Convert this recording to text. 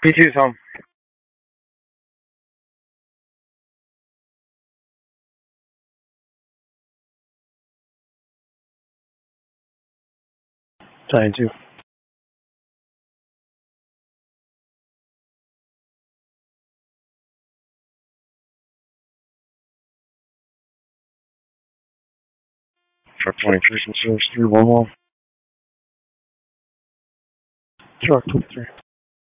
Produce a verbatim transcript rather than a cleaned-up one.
P two's home. Trying to. Truck twenty-three, can service three one one. Truck twenty-three.